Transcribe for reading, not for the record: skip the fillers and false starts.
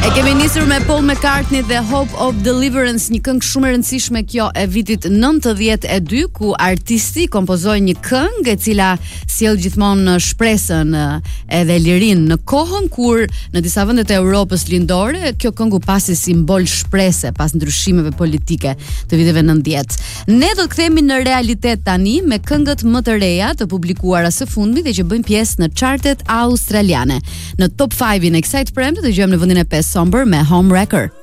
E kemi nisur me Paul McCartney dhe Hope of Deliverance, një këngë shumë e rëndësishme kjo e vitit 92, ku artisti kompozoi një këngë e cila sjell gjithmonë shpresën edhe lirinë në kohën kur në disa vende të Europës lindore kjo këngë u pasi simbol shprese pas ndryshimeve politike të viteve 90. Ne do të kthehemi në realitet tani me këngët më të reja të publikuara së fundmit dhe që bëjnë pjesë në chartet australiane. Në top 5-in e kësaj premte dëgjojmë në vendin e 5 Somber me Homewrecker.